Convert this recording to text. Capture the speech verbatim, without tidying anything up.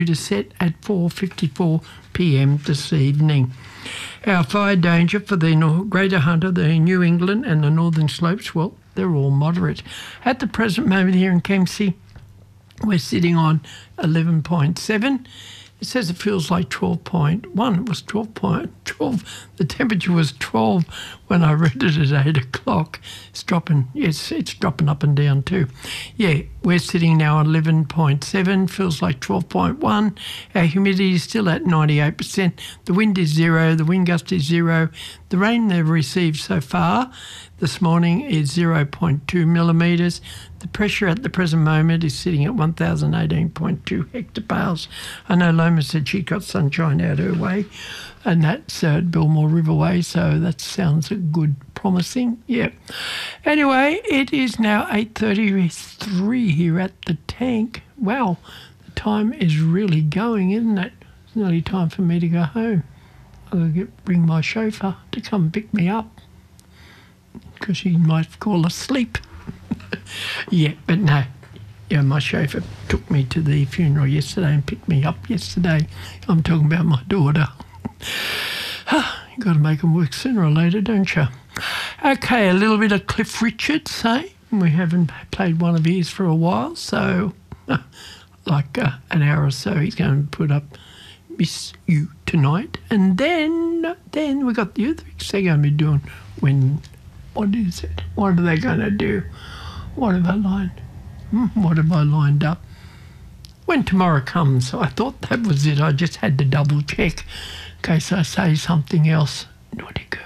to set at four fifty-four p m this evening. Our fire danger for the Greater Hunter, the New England and the Northern Slopes, well, they're all moderate. At the present moment here in Kempsey, we're sitting on eleven point seven. It says it feels like twelve point one. It was twelve point twelve. The temperature was twelve when I read it at eight o'clock. It's dropping. Yes, it's dropping up and down too. Yeah, we're sitting now on eleven point seven. Feels like twelve point one. Our humidity is still at ninety-eight percent. The wind is zero. The wind gust is zero. The rain they've received so far this morning is zero point two millimetres. The pressure at the present moment is sitting at one thousand eighteen point two hectopascals. I know Loma said she got sunshine out her way, and that's uh, at Belmore Riverway, so that sounds good, promising. Yeah. Anyway, it is now eight thirty-three here at the tank. Wow, the time is really going, isn't it? It's nearly time for me to go home. I'll get, bring my chauffeur to come pick me up, because he might fall asleep. Yeah, but no. Yeah, my chauffeur took me to the funeral yesterday and picked me up yesterday. I'm talking about my daughter. You got to make them work sooner or later, don't you? Okay, a little bit of Cliff Richards, eh? We haven't played one of his for a while, so like uh, an hour or so he's going to put up Miss You Tonight. And then, then we got the other things they're going to be doing when, what is it? What are they going to do? What have I lined? What have I lined up? When tomorrow comes, I thought that was it. I just had to double check in case I say something else. Naughty girl.